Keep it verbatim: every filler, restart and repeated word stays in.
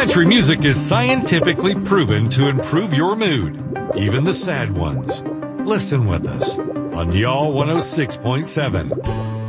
Country music is scientifically proven to improve your mood, even the sad ones. Listen with us on Y'all one oh six point seven.